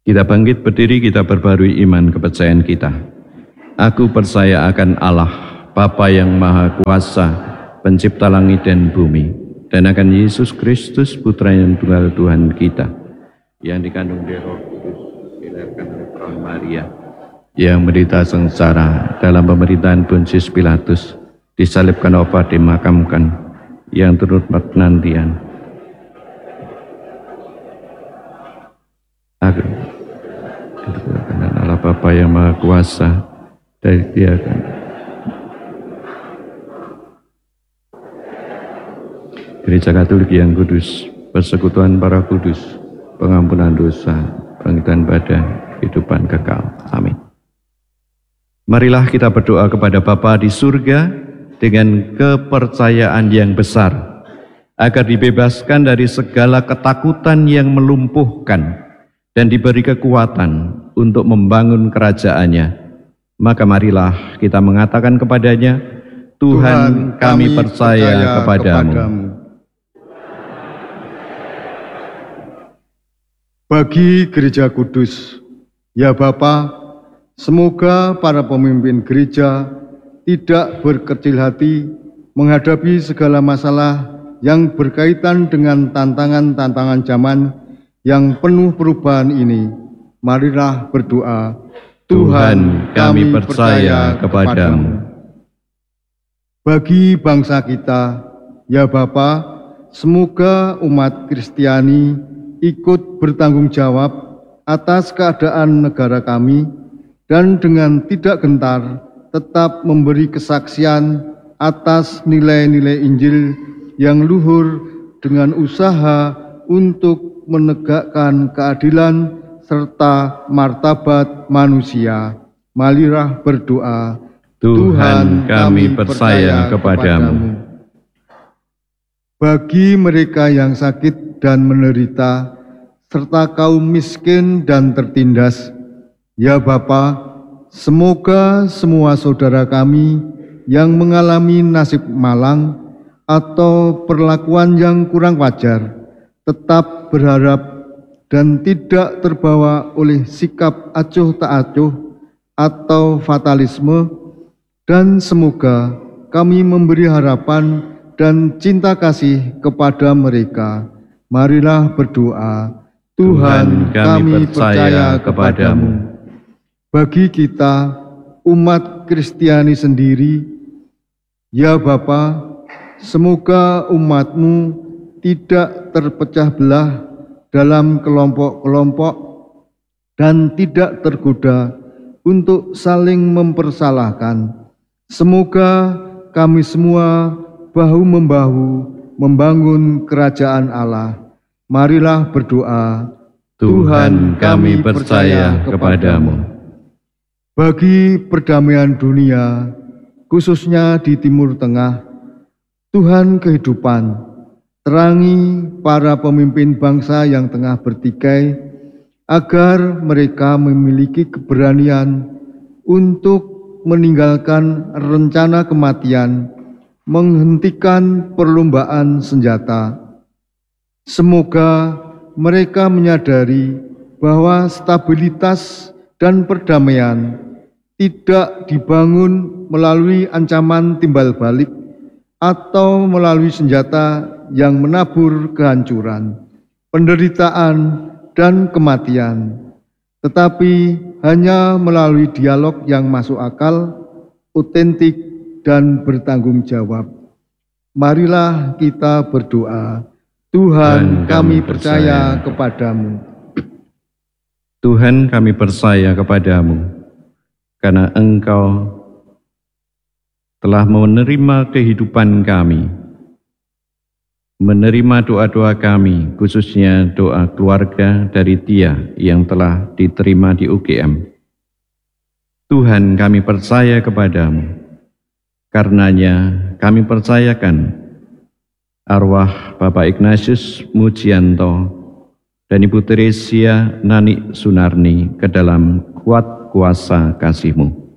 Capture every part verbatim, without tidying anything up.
Kita bangkit berdiri, kita perbarui iman kepercayaan kita. Aku percaya akan Allah, Bapa yang Maha Kuasa, pencipta langit dan bumi, dan akan Yesus Kristus, Putra yang tunggal Tuhan kita, yang dikandung dari Roh Kudus, dilahirkan oleh perawan Maria, yang menderita sengsara dalam pemerintahan Pontius Pilatus, disalibkan, wafat, dimakamkan, yang turut penantian. Aku dan Allah Bapa yang Maha Kuasa, dari Dia akan Gereja Katolik yang kudus, persekutuan para kudus, pengampunan dosa, bangkitan badan, kehidupan kekal. Amin. Marilah kita berdoa kepada Bapa di surga dengan kepercayaan yang besar, agar dibebaskan dari segala ketakutan yang melumpuhkan dan diberi kekuatan untuk membangun kerajaannya. Maka marilah kita mengatakan kepadanya, Tuhan, Tuhan kami, kami percaya, percaya kepadamu. kepadamu. Bagi Gereja Kudus, ya Bapa, semoga para pemimpin gereja tidak berkecil hati menghadapi segala masalah yang berkaitan dengan tantangan-tantangan zaman yang penuh perubahan ini. Marilah berdoa. Tuhan, kami percaya kepadamu. Bagi bangsa kita, ya Bapa, semoga umat Kristiani ikut bertanggung jawab atas keadaan negara kami dan dengan tidak gentar tetap memberi kesaksian atas nilai-nilai Injil yang luhur dengan usaha untuk menegakkan keadilan serta martabat manusia. Marilah berdoa. Tuhan, kami percaya kepadamu. Bagi mereka yang sakit dan menderita, serta kaum miskin dan tertindas, ya Bapa, semoga semua saudara kami yang mengalami nasib malang atau perlakuan yang kurang wajar, tetap berharap dan tidak terbawa oleh sikap acuh tak acuh atau fatalisme, dan semoga kami memberi harapan dan cinta kasih kepada mereka. Marilah berdoa. Tuhan, kami percaya kepadamu. Bagi kita, umat Kristiani sendiri, ya Bapa, semoga umat-Mu tidak terpecah belah dalam kelompok-kelompok dan tidak tergoda untuk saling mempersalahkan. Semoga kami semua bahu-membahu membangun kerajaan Allah. Marilah berdoa. Tuhan, kami percaya kepadamu. Bagi perdamaian dunia, khususnya di Timur Tengah, Tuhan kehidupan, terangi para pemimpin bangsa yang tengah bertikai, agar mereka memiliki keberanian untuk meninggalkan rencana kematian, menghentikan perlombaan senjata. Semoga mereka menyadari bahwa stabilitas dan perdamaian tidak dibangun melalui ancaman timbal balik atau melalui senjata yang menabur kehancuran, penderitaan, dan kematian, tetapi hanya melalui dialog yang masuk akal, otentik, dan bertanggung jawab. Marilah kita berdoa. Tuhan, kami percaya kepadamu. Tuhan, kami percaya kepadamu, karena Engkau telah menerima kehidupan kami, menerima doa-doa kami, khususnya doa keluarga dari Tia yang telah diterima di U G M. Tuhan, kami percaya kepadamu, karenanya kami percayakan arwah Bapak Ignatius Mujianto dan Ibu Teresia Nani Sunarni ke dalam kuat kuasa kasih-Mu.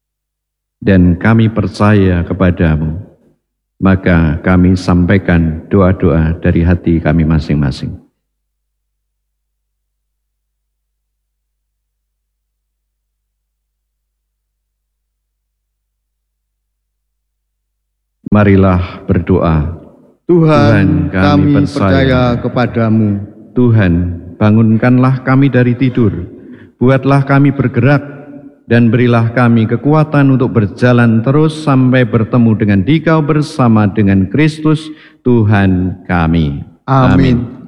Dan kami percaya kepadamu, maka kami sampaikan doa-doa dari hati kami masing-masing. Marilah berdoa. Tuhan, Tuhan, kami kami percaya. percaya kepadamu. Tuhan, bangunkanlah kami dari tidur, buatlah kami bergerak, dan berilah kami kekuatan untuk berjalan terus sampai bertemu dengan Dikau bersama dengan Kristus, Tuhan kami. Amin.